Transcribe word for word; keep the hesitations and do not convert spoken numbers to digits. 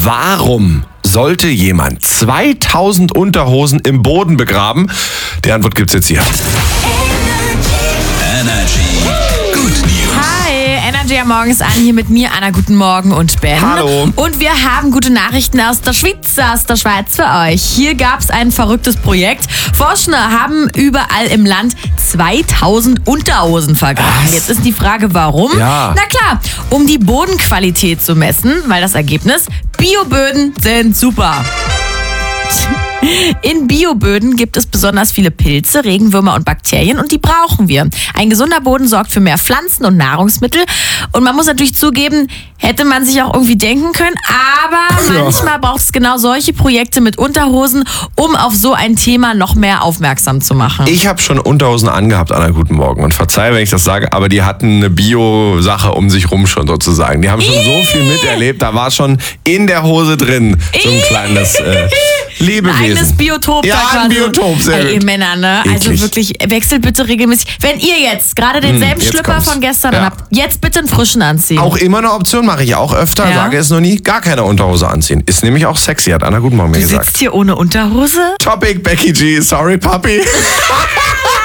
Warum sollte jemand zweitausend Unterhosen im Boden begraben? Die Antwort gibt's jetzt hier. Energy. Good News. Hi, Energy am Morgens an, hier mit mir, Anna, guten Morgen und Ben. Hallo. Und wir haben gute Nachrichten aus der Schweiz, aus der Schweiz für euch. Hier gab es ein verrücktes Projekt. Forscher haben überall im Land zweitausend Unterhosen vergraben. Was? Jetzt ist die Frage, warum? Ja. Na klar, um die Bodenqualität zu messen, weil das Ergebnis, Bioböden sind super. In Bioböden gibt es besonders viele Pilze, Regenwürmer und Bakterien und die brauchen wir. Ein gesunder Boden sorgt für mehr Pflanzen und Nahrungsmittel und man muss natürlich zugeben, hätte man sich auch irgendwie denken können, aber Ja. manchmal braucht es genau solche Projekte mit Unterhosen, um auf so ein Thema noch mehr aufmerksam zu machen. Ich habe schon Unterhosen angehabt, Anna, guten Morgen. Und verzeih, wenn ich das sage, aber die hatten eine Bio-Sache um sich rum schon sozusagen. Die haben schon so viel miterlebt, da war schon in der Hose drin so ein kleines äh, Lebewesen. Ein eigenes Biotop Ja, da quasi. ein Biotop, sehr Ey, gut. ihr Männer, ne? Also Eklig. wirklich, wechselt bitte regelmäßig. Wenn ihr jetzt gerade denselben jetzt Schlüpper kommt's. von gestern Ja. habt, jetzt bitte einen frischen anziehen. Auch immer eine Option, mache ich auch öfter, Ja. sage es noch nie, gar keine Unterhose anziehen. Ist nämlich auch sexy, hat Anna guten Morgen mir Du gesagt. sitzt hier ohne Unterhose? Topic, Becky G, sorry, Papi.